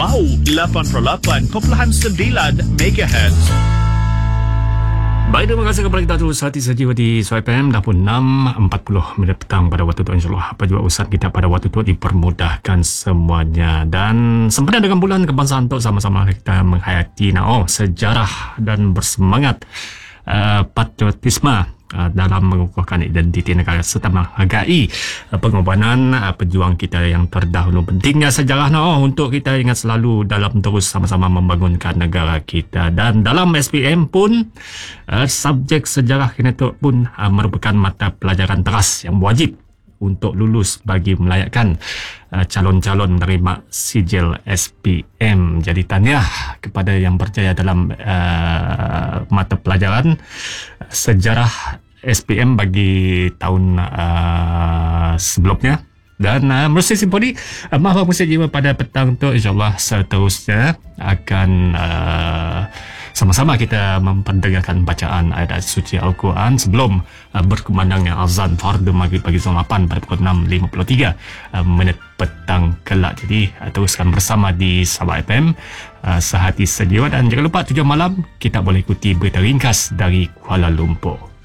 Wow 88.9 MHz. Baik, terima kasih kepada kita terus hati sejiwa di SYPM. Dah pun 6.40 minit petang pada waktu itu. InsyaAllah apa juga urusan kita pada waktu itu dipermudahkan semuanya. Dan sempena dengan bulan kebangsaan untuk sama-sama kita menghayati sejarah dan bersemangat patriotisme dalam mengukuhkan identiti negara serta menghargai pengorbanan pejuang kita yang terdahulu. Pentingnya sejarah untuk kita ingat selalu dalam terus sama-sama membangunkan negara kita. Dan dalam SPM pun subjek sejarah kini tu pun merupakan mata pelajaran teras yang wajib untuk lulus bagi melayakkan calon-calon menerima sijil SPM. Jadi tahniah kepada yang berjaya dalam mata pelajaran sejarah SPM bagi tahun sebelumnya. Dan melalui simponi Mahfaz Musa Jiwa pada petang tu, insyaAllah seterusnya akan sama-sama kita memperdengarkan bacaan ayat suci Al-Quran sebelum berkumandangnya azan fardu maghrib pagi jam 8 pada pukul 6.53 menit petang kelak. Jadi teruskan bersama di Sabah FM sehati sejiwa. Dan jangan lupa 7 malam kita boleh ikuti berita ringkas dari Kuala Lumpur.